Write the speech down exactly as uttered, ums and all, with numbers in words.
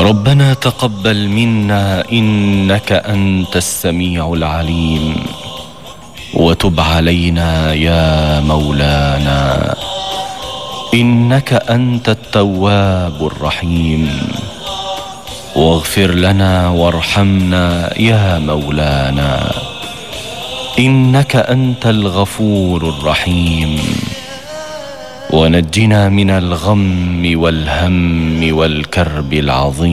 ربنا تقبل منا إنك أنت السميع العليم، وتب علينا يا مولانا إنك أنت التواب الرحيم، واغفر لنا وارحمنا يا مولانا إنك أنت الغفور الرحيم، ونجنا من الغم والهم والكرب العظيم.